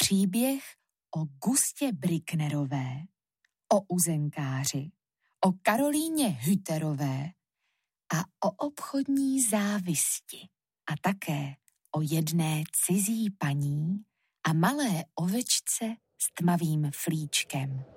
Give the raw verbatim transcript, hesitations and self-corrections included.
Příběh o Gustě Brücknerové, o uzenkáři, o Karolíně Hüterové a o obchodní závisti a také o jedné cizí paní a malé ovečce s tmavým flíčkem.